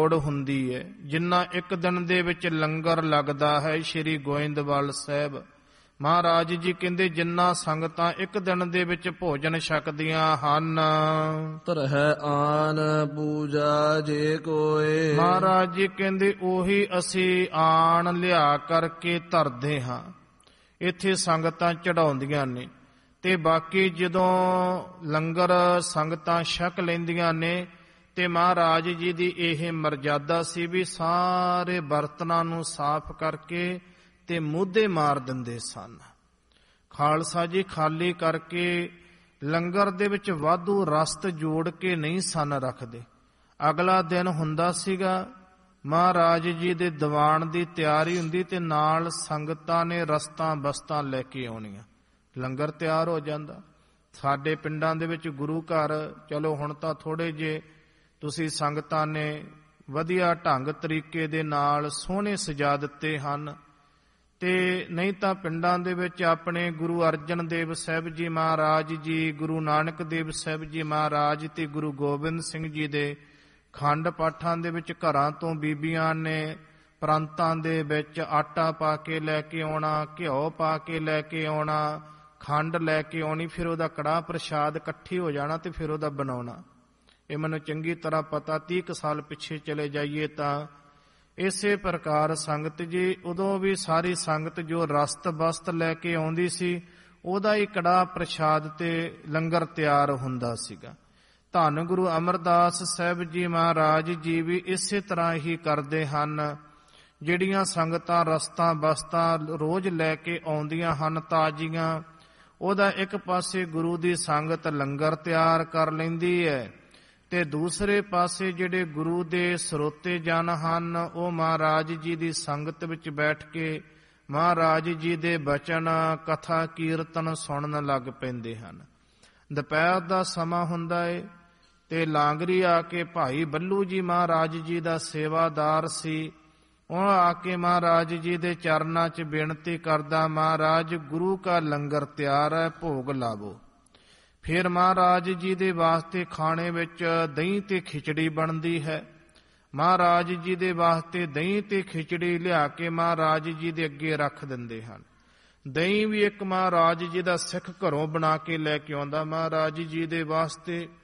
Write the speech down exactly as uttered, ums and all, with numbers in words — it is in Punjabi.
ਲੋੜ ਹੁੰਦੀ ਹੈ। ਜਿੰਨਾ ਇੱਕ ਦਿਨ ਦੇ ਵਿੱਚ ਲੰਗਰ ਲੱਗਦਾ ਹੈ ਸ਼੍ਰੀ ਗੋਇੰਦਵਾਲ ਸਾਹਿਬ, ਮਹਾਰਾਜ ਜੀ ਕਹਿੰਦੇ ਜਿੰਨਾ ਸੰਗਤਾਂ ਇੱਕ ਦਿਨ ਦੇ ਵਿੱਚ ਭੋਜਨ ਛਕਦੀਆਂ ਹਨ, ਤਰਹਿ ਆਨ ਪੂਜਾ ਜੇ ਕੋਏ। ਮਹਾਰਾਜ ਜੀ ਕਹਿੰਦੇ ਉਹੀ ਅਸੀਂ ਆਣ ਲਿਆ ਕਰਕੇ ਧਰਦੇ ਹਾਂ, ਇੱਥੇ ਸੰਗਤਾਂ ਚੜਾਉਂਦੀਆਂ ਨੇ। ਤੇ ਬਾਕੀ ਜਦੋਂ ਲੰਗਰ ਸੰਗਤਾਂ ਛਕ ਲੈਂਦੀਆਂ ਨੇ ਤੇ ਮਹਾਰਾਜ ਜੀ ਦੀ ਇਹ ਮਰਜ਼ਾਦਾ ਸੀ ਵੀ ਸਾਰੇ ਬਰਤਨਾਂ ਨੂੰ ਸਾਫ਼ ਕਰਕੇ ਤੇ ਮੂਧੇ ਮਾਰ ਦਿੰਦੇ ਸਨ। ਖਾਲਸਾ ਜੀ ਖਾਲੀ ਕਰਕੇ ਲੰਗਰ ਦੇ ਵਿੱਚ ਵਾਧੂ ਰਸਤ ਜੋੜ ਕੇ ਨਹੀਂ ਸਨ ਰੱਖਦੇ। ਅਗਲਾ ਦਿਨ ਹੁੰਦਾ ਸੀਗਾ, ਮਹਾਰਾਜ ਜੀ ਦੇ ਦੀਵਾਨ ਦੀ ਤਿਆਰੀ ਹੁੰਦੀ ਤੇ ਨਾਲ ਸੰਗਤਾਂ ਨੇ ਰਸਤਾਂ ਬਸਤਾਂ ਲੈ ਕੇ ਆਉਣੀਆਂ, ਲੰਗਰ ਤਿਆਰ ਹੋ ਜਾਂਦਾ। ਸਾਡੇ ਪਿੰਡਾਂ ਦੇ ਵਿੱਚ ਗੁਰੂ ਘਰ ਚਲੋ ਹੁਣ ਤਾਂ ਥੋੜ੍ਹੇ ਜਿਹੇ ਤੁਸੀਂ ਸੰਗਤਾਂ ਨੇ ਵਧੀਆ ਢੰਗ ਤਰੀਕੇ ਦੇ ਨਾਲ ਸੋਹਣੇ ਸਜਾ ਦਿੱਤੇ ਹਨ, ਤੇ ਨਹੀਂ ਤਾਂ ਪਿੰਡਾਂ ਦੇ ਵਿੱਚ ਆਪਣੇ ਗੁਰੂ ਅਰਜਨ ਦੇਵ ਸਾਹਿਬ ਜੀ ਮਹਾਰਾਜ ਜੀ, ਗੁਰੂ ਨਾਨਕ ਦੇਵ ਸਾਹਿਬ ਜੀ ਮਹਾਰਾਜ ਤੇ ਗੁਰੂ ਗੋਬਿੰਦ ਸਿੰਘ ਜੀ ਦੇ ਖੰਡ ਪਾਠਾਂ ਦੇ ਵਿੱਚ ਘਰਾਂ ਤੋਂ ਬੀਬੀਆਂ ਨੇ ਪ੍ਰਾਂਤਾਂ ਦੇ ਵਿੱਚ ਆਟਾ ਪਾ ਕੇ ਲੈ ਕੇ ਆਉਣਾ, ਘਿਓ ਪਾ ਕੇ ਲੈ ਕੇ ਆਉਣਾ, ਖੰਡ ਲੈ ਕੇ ਆਉਣੀ, ਫਿਰ ਉਹਦਾ ਕੜਾਹ ਪ੍ਰਸ਼ਾਦ ਇਕੱਠੀ ਹੋ ਜਾਣਾ ਤੇ ਫਿਰ ਉਹਦਾ ਬਣਾਉਣਾ। ਇਹ ਮੈਨੂੰ ਚੰਗੀ ਤਰ੍ਹਾਂ ਪਤਾ, ਤੀਹ ਕੁ ਸਾਲ ਪਿੱਛੇ ਚਲੇ ਜਾਈਏ ਤਾਂ ਇਸੇ ਪ੍ਰਕਾਰ ਸੰਗਤ ਜੀ ਉਦੋਂ ਵੀ ਸਾਰੀ ਸੰਗਤ ਜੋ ਰਸਤ ਬਸਤ ਲੈ ਕੇ ਆਉਂਦੀ ਸੀ ਉਹਦਾ ਹੀ ਕੜਾਹ ਪ੍ਰਸ਼ਾਦ ਤੇ ਲੰਗਰ ਤਿਆਰ ਹੁੰਦਾ ਸੀਗਾ। ਧੰਨ ਗੁਰੂ ਅਮਰਦਾਸ ਸਾਹਿਬ ਜੀ ਮਹਾਰਾਜ ਜੀ ਵੀ ਇਸੇ ਤਰ੍ਹਾਂ ਹੀ ਕਰਦੇ ਹਨ। ਜਿਹੜੀਆਂ ਸੰਗਤਾਂ ਰਸਤਾਂ ਬਸਤਾਂ ਰੋਜ਼ ਲੈ ਕੇ ਆਉਂਦੀਆਂ ਹਨ ਤਾਜ਼ੀਆਂ, ਉਹਦਾ ਇੱਕ ਪਾਸੇ ਗੁਰੂ ਦੀ ਸੰਗਤ ਲੰਗਰ ਤਿਆਰ ਕਰ ਲੈਂਦੀ ਹੈ ਤੇ ਦੂਸਰੇ ਪਾਸੇ ਜਿਹੜੇ ਗੁਰੂ ਦੇ ਸਰੋਤੇ ਜਨ ਹਨ ਉਹ ਮਹਾਰਾਜ ਜੀ ਦੀ ਸੰਗਤ ਵਿੱਚ ਬੈਠ ਕੇ ਮਹਾਰਾਜ ਜੀ ਦੇ ਬਚਨ ਕਥਾ ਕੀਰਤਨ ਸੁਣਨ ਲੱਗ ਪੈਂਦੇ ਹਨ। ਦੁਪਹਿਰ ਦਾ ਸਮਾਂ ਹੁੰਦਾ ਏ ਤੇ ਲਾਂਗਰੀ ਆ ਕੇ ਭਾਈ ਬੱਲੂ ਜੀ ਮਹਾਰਾਜ ਜੀ ਦਾ ਸੇਵਾਦਾਰ ਸੀ, ਉਹ ਆ ਕੇ ਮਹਾਰਾਜ ਜੀ ਦੇ ਚਰਨਾਂ 'ਚ ਬੇਨਤੀ ਕਰਦਾ, ਮਹਾਰਾਜ ਗੁਰੂ ਕਾ ਲੰਗਰ ਤਿਆਰ ਹੈ, ਭੋਗ ਲਾਵੋ। ਫਿਰ ਮਹਾਰਾਜ ਜੀ ਦੇ ਵਾਸਤੇ ਖਾਣੇ ਵਿੱਚ ਦਹੀਂ ਤੇ ਖਿਚੜੀ ਬਣਦੀ ਹੈ। ਮਹਾਰਾਜ ਜੀ ਦੇ ਵਾਸਤੇ ਦਹੀਂ ਤੇ ਖਿਚੜੀ ਲਿਆ ਕੇ ਮਹਾਰਾਜ ਜੀ ਦੇ ਅੱਗੇ ਰੱਖ ਦਿੰਦੇ ਹਨ। ਦਹੀਂ ਵੀ ਇੱਕ ਮਹਾਰਾਜ ਜੀ ਦਾ ਸਿੱਖ ਘਰੋਂ ਬਣਾ ਕੇ ਲੈ ਕੇ ਆਉਂਦਾ ਮਹਾਰਾਜ ਜੀ ਦੇ ਵਾਸਤੇ।